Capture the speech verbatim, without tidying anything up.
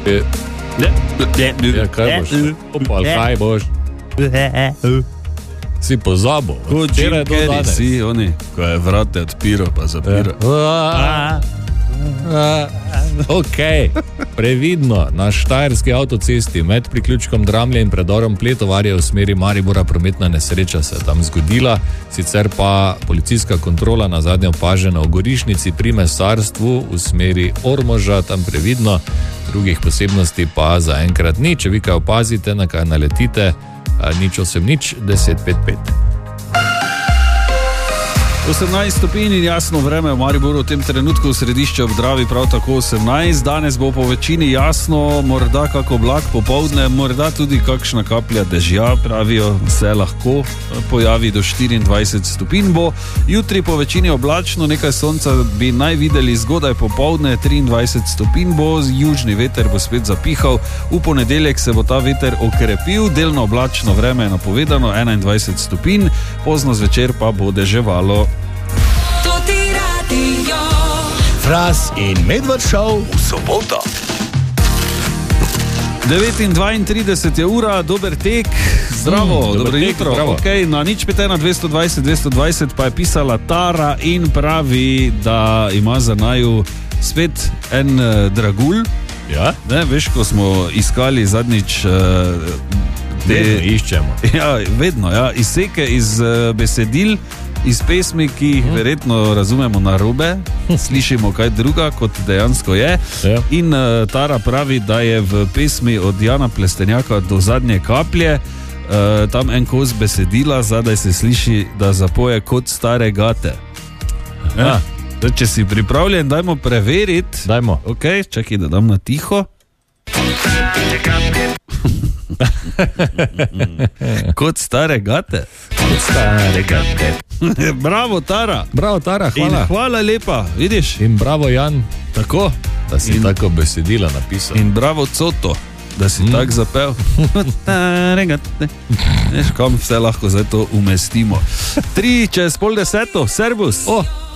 Ja, kaj boš? Opal, kaj boš? Si pozabil. Včeraj do danes. Si oni, ko je vrate odpiral pa zapiral. Ok, previdno, na štajerski avtocesti med priključkom Dramlje in predorom Pletovarje v smeri Maribora prometna nesreča se je tam zgodila, sicer pa policijska kontrola na zadnje opažena v Gorišnici pri Mesarstvu v smeri Ormoža, tam previdno, drugih posebnosti pa zaenkrat ni, če vi kaj opazite, na kaj naletite, nič osem nič deset pet pet. osemnajst stopinj in jasno vreme v Mariboru v tem trenutku, v središču ob Dravi prav tako osemnajst, danes bo po večini jasno, morda kak oblak popoldne, morda tudi kakšna kaplja dežja, pravijo, se lahko pojavi do štiriindvajset stopinj bo, jutri po večini oblačno, nekaj sonca bi naj videli zgodaj popoldne, triindvajset stopinj bo, južni veter bo spet zapihal, v ponedeljek se bo ta veter okrepil, delno oblačno vreme je napovedano, enaindvajset stopinj, pozno zvečer pa bo deževalo. Fras in Medved Show v soboto. devet in dvaintrideset je ura, dober tek, zdravo, mm, dobro tek, jutro. Okay, na nič pet ena dvesto dvajset dvesto dvajset pa je pisala Tara in pravi, da ima za naju spet en uh, dragulj. Ja? Ne, veš, ko smo iskali zadnjič... Uh, te, vedno iščemo. Ja, vedno, ja, izseke iz uh, besedil, iz pesmi, ki jih hmm. verjetno razumemo narobe, slišimo kaj druga, kot dejansko je. Ja. In uh, Tara pravi, da je v pesmi od Jana Plestenjaka Do zadnje kaplje, uh, tam en kos besedila, zadaj se sliši, da zapoje Kot stare gate. Ja. Ja. Če si pripravljen, dajmo preveriti. Dajmo. Ok, čakaj, da dam na tiho. Kot stare gate. Kot stare gate. Bravo, Tara. Bravo, Tara, hvala. In hvala lepa, vidiš? In bravo, Jan. Tako. Da si in, tako besedila napisal. In bravo, Coto, da si mm. tak zapel. Veš, kam vse lahko zdaj to umestimo. Tri čez pol deseto, servus. Oh.